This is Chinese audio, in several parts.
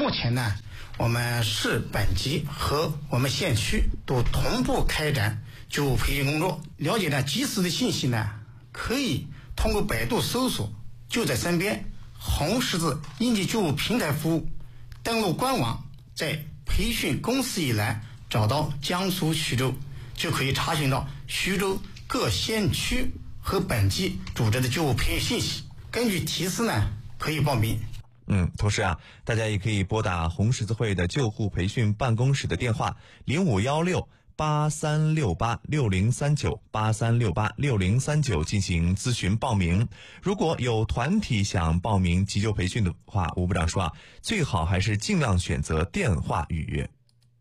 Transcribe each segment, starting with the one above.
目前呢，我们市本级和我们县区都同步开展救护培训工作。了解呢及时的信息呢，可以通过百度搜索就在身边红十字应急救护平台服务，登录官网，在培训公示一栏找到江苏徐州，就可以查询到徐州各县区和本级组织的救护培训信息，根据提示呢可以报名。 同时啊，大家也可以拨打红十字会的救护培训办公室的电话05168368603983686039进行咨询报名。如果有团体想报名急救培训的话，吴部长说最好还是尽量选择电话预约。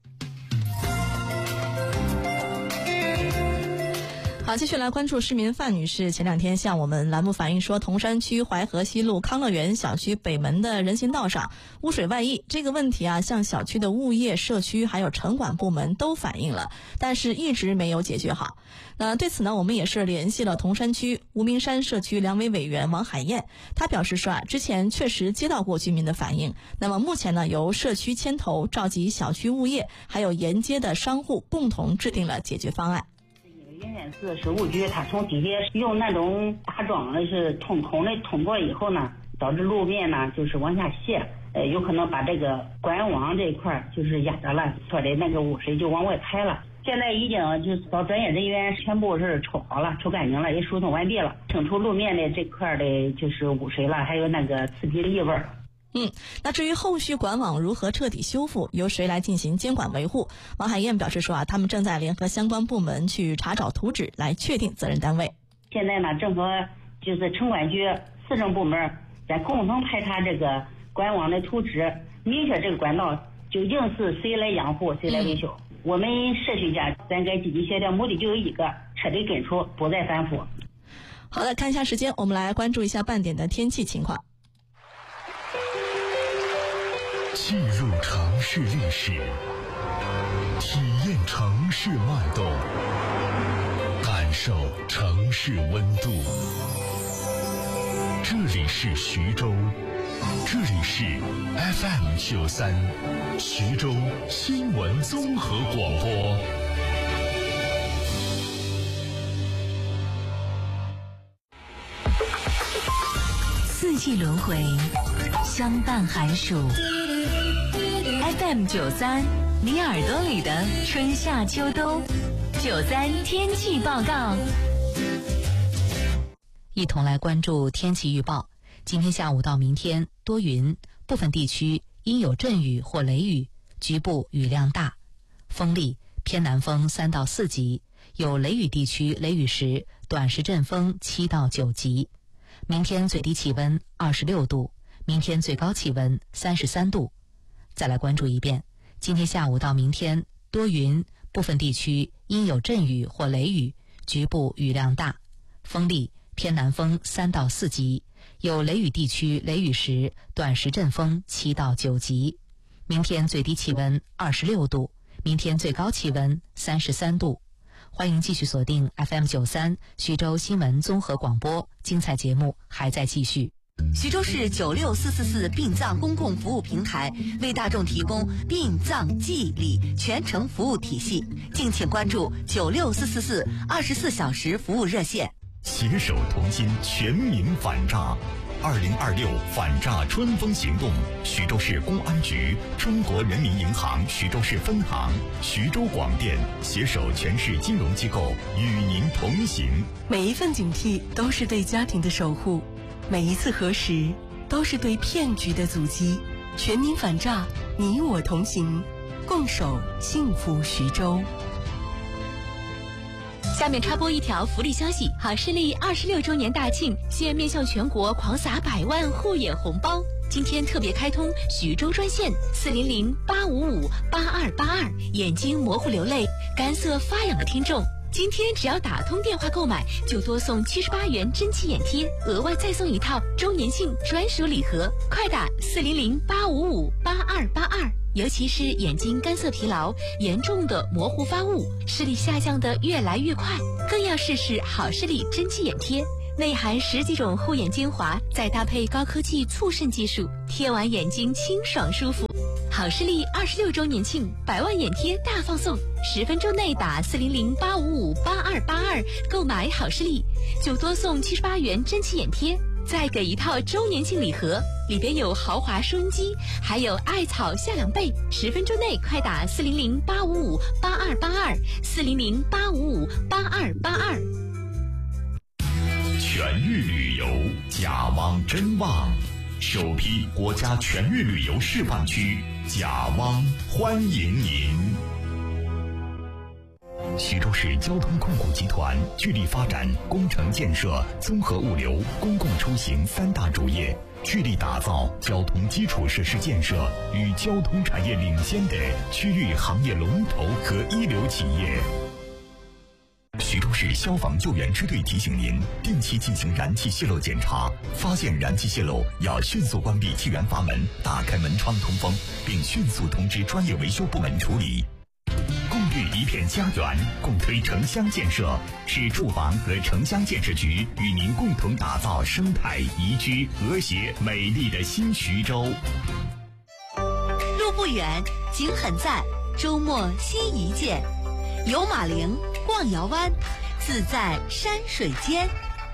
好，继续来关注市民范女士前2天向我们栏目反映说，铜山区淮河西路康乐园小区北门的人行道上污水外溢，这个问题向小区的物业、社区还有城管部门都反映了，但是一直没有解决好。对此呢，我们也是联系了铜山区无名山社区两委委员王海燕，他表示说之前确实接到过居民的反映，那么目前呢，由社区牵头召集小区物业还有沿街的商户共同制定了解决方案。 云远市水务局他从底下用那种大桩的是通过以后呢，导致路面呢就是往下泄，有可能把这个管网这一块就是压着了，说的那个污水就往外排了。现在已经就是找专业人员全部是抽好了，抽干净了，也疏通完毕了，清除路面的这块的就是污水了，还有那个刺鼻的异味。 那至于后续管网如何彻底修复，由谁来进行监管维护，王海燕表示说他们正在联合相关部门去查找图纸来确定责任单位。 现在呢，正和就是城管局、市政部门在共同排查这个管网的图纸，明确这个管道究竟是谁来养护、谁来维修。我们社区家咱该积极协调，目的就有一个，彻底根除，不再反复。 好的，看一下时间，我们来关注一下半点的天气情况。 记录城市历史，体验城市脉动，感受城市温度。这里是徐州，这里是 FM93 徐州新闻综合广播。 四季轮回，相伴寒暑。FM93，你耳朵里的春夏秋冬。93天气报告，一同来关注天气预报。今天下午到明天多云，部分地区阴有阵雨或雷雨，局部雨量大，风力偏南风3到4级，有雷雨地区雷雨时短时阵风7到9级。明天最低气温26度，明天最高气温33度。再来关注一遍，今天下午到明天多云，部分地区阴有阵雨或雷雨，局部雨量大，风力偏南风3到4级，有雷雨地区雷雨时短时阵风7到9级。明天最低气温26度，明天最高气温33度。欢迎继续锁定 FM93 徐州新闻综合广播，精彩节目还在继续。徐州市96444殡葬公共服务平台为大众提供殡葬祭礼全程服务体系，敬请关注96444 24小时服务热线。 携手同心，全民反诈。2026反诈春风行动，徐州市公安局、中国人民银行徐州市分行、徐州广电携手全市金融机构与您同行。 每一份警惕都是对家庭的守护，每一次核实都是对骗局的阻击。全民反诈，你我同行，共守幸福徐州。 下面插播一条福利消息，好视力26周年大庆，现面向全国狂撒100万护眼红包。今天特别开通徐州专线400-855-8282，眼睛模糊流泪、干涩发痒的听众，今天只要打通电话购买，就多送78元真气眼贴，额外再送一套周年庆专属礼盒。快打400-855-8282。尤其是眼睛干涩疲劳、严重的模糊发雾、视力下降的越来越快，更要试试好视力真气眼贴，内含10几种护眼精华，再搭配高科技促渗技术，贴完眼睛清爽舒服。 好视力26周年庆100万眼贴大放送，10分钟内打400-855-8282购买好视力，就多送78元真气眼贴，再给一套周年庆礼盒，里边有豪华收音机，还有艾草夏凉被。10分钟内快打400-855-8282，400-855-8282。 全域旅游，甲汪真旺，首批国家全域旅游示范区，甲汪欢迎您。徐州市交通控股集团聚力发展工程建设、综合物流、公共出行3大主业，聚力打造交通基础设施建设与交通产业领先的区域行业龙头和一流企业。徐州市消防救援支队提醒您，定期进行燃气泄漏检查，发现燃气泄漏要迅速关闭气源阀门，打开门窗通风，并迅速通知专业维修部门处理。共育一片家园，共推城乡建设，市住房和城乡建设局与您共同打造生态宜居、和谐、美丽的新徐州。 路不远，景很赞，周末心一见，游马陵，逛瑶湾，自在山水间。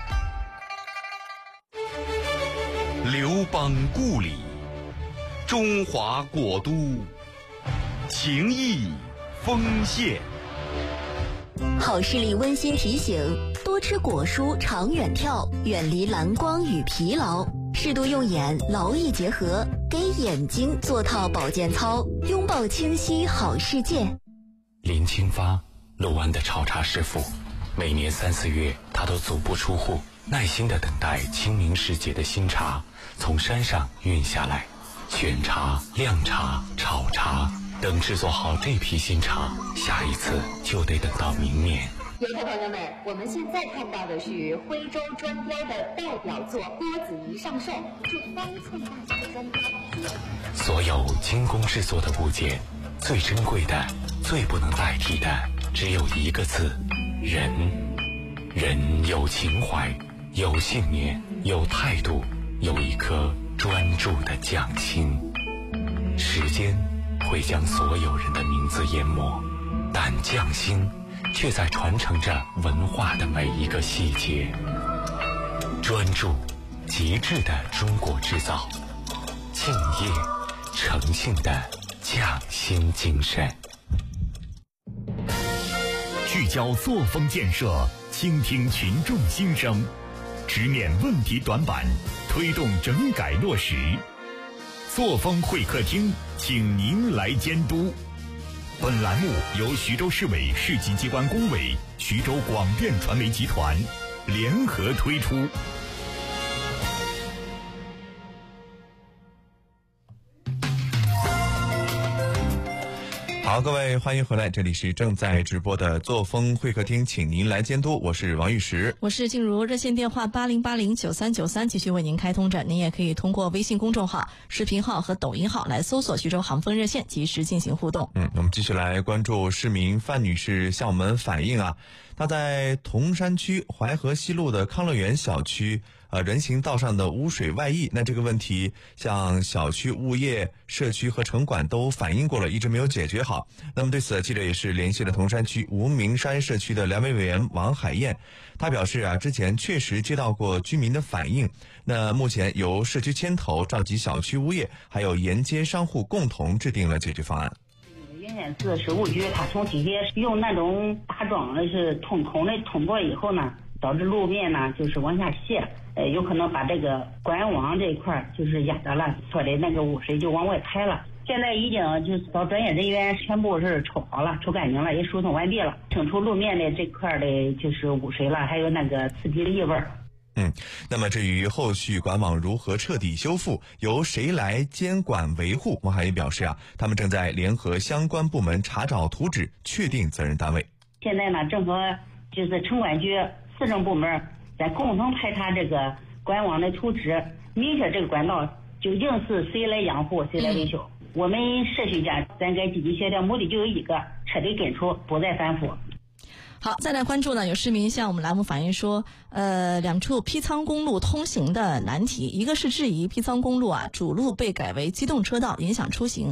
刘邦故里，中华国都，情谊丰县。 好视力温馨提醒：多吃果蔬，长远眺，远离蓝光与疲劳，适度用眼，劳逸结合，给眼睛做套保健操，拥抱清晰好世界。 林清发，陆安的炒茶师傅，每年3、4月他都足不出户，耐心地等待清明时节的新茶从山上运下来，选茶、晾茶、炒茶，等制作好这批新茶，下一次就得等到明年。 游客朋友们，我们现在看到的是徽州专雕的代表作郭子仪上寿，是方寸大小的专雕。 所有精工制作的物件，最珍贵的、最不能代替的，只有一个字：人。人有情怀，有信念，有态度，有一颗专注的匠心。时间会将所有人的名字淹没，但匠心却在传承着文化的每一个细节。专注，极致的中国制造，敬业，诚信的匠心精神。 聚焦作风建设，倾听群众心声，直面问题短板，推动整改落实。作风会客厅，请您来监督。本栏目由徐州市委市级机关工委、徐州广电传媒集团联合推出。 好，各位欢迎回来，这里是正在直播的作风会客厅，请您来监督，我是王玉石， 我是静茹，热线电话80809393继续为您开通着，您也可以通过微信公众号、视频号和抖音号来搜索徐州航风热线，及时进行互动。 我们继续来关注市民范女士向我们反映啊，她在铜山区淮河西路的康乐园小区人行道上的污水外溢，那这个问题向小区物业、社区和城管都反映过了，一直没有解决好。那么对此，记者也是联系了铜山区无名山社区的梁委员王海燕，他表示啊，之前确实接到过居民的反映，那目前由社区牵头召集小区物业还有沿街商户共同制定了解决方案。 云县市水务局他从底下用那种大桩的是通过以后呢，导致路面呢就是往下泄，有可能把这个管网这一块就是压着了，说的那个污水就往外排了。现在已经就是找专业人员全部是抽好了，抽干净了，也疏通完毕了，清除路面的这块的就是污水了，还有那个刺鼻的异味。 那么至于后续管网如何彻底修复，由谁来监管维护，王海燕表示啊，他们正在联合相关部门查找图纸，确定责任单位。 现在呢，正和就是城管局、市政部门在共同排查这个管网的图纸，明确这个管道究竟是谁来养护、谁来维修。我们社区间咱该积极协调，目的就有一个，彻底根除，不再反复。 好，再来关注呢，有市民向我们栏目反映说，两处匹仓公路通行的难题，一个是质疑匹仓公路主路被改为机动车道，影响出行。